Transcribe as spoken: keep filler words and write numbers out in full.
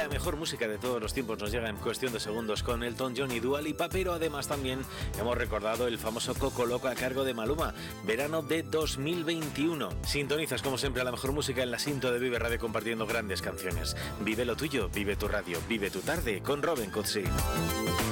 La mejor música de todos los tiempos nos llega en cuestión de segundos con Elton John y Dua Lipa, pero además también hemos recordado el famoso Coco Loco a cargo de Maluma, verano de dos mil veintiuno. Sintonizas como siempre a la mejor música en la Sinto de Vive Radio, compartiendo grandes canciones. Vive lo tuyo, vive tu radio, vive tu tarde con Robin Cutsi.